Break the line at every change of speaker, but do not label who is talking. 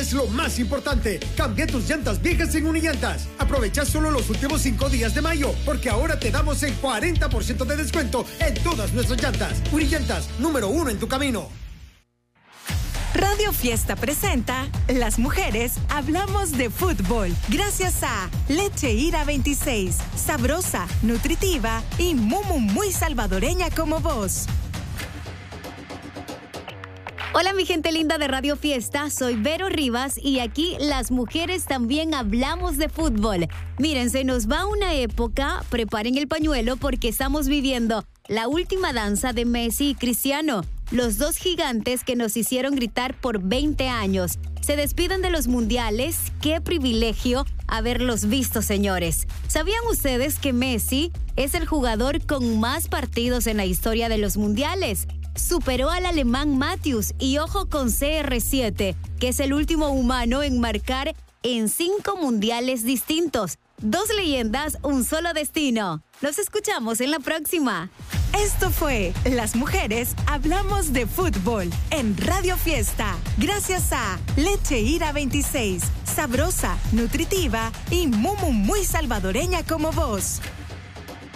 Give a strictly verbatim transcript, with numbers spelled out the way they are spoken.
es lo más importante. Cambia tus llantas viejas en Unillantas. Aprovecha solo los últimos cinco días de mayo, porque ahora te damos el cuarenta por ciento de descuento en todas nuestras llantas. Unillantas, número uno en tu camino.
Radio Fiesta presenta Las Mujeres Hablamos de Fútbol. Gracias a Leche Ira veintiséis, sabrosa, nutritiva y muy, muy salvadoreña como vos.
Hola mi gente linda de Radio Fiesta, soy Vero Rivas y aquí las mujeres también hablamos de fútbol. Miren, se nos va una época, preparen el pañuelo porque estamos viviendo la última danza de Messi y Cristiano, los dos gigantes que nos hicieron gritar por veinte años. Se despiden de los mundiales, qué privilegio haberlos visto, señores. ¿Sabían ustedes que Messi es el jugador con más partidos en la historia de los mundiales? Superó al alemán Matthews y ojo con C R siete, que es el último humano en marcar en cinco mundiales distintos. Dos leyendas, un solo destino. Nos escuchamos en la próxima.
Esto fue Las Mujeres Hablamos de Fútbol en Radio Fiesta. Gracias a Leche Ira veintiséis, sabrosa, nutritiva y muy, muy salvadoreña como vos.